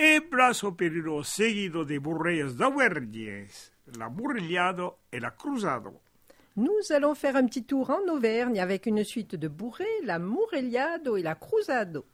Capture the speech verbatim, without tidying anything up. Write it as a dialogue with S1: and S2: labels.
S1: E place au periodo seguido de burreos d'Auvergne, la Burrigliado et la Cruzado.
S2: Nous allons faire un petit tour en Auvergne avec une suite de bourrées, la Murrigliado et la Cruzado.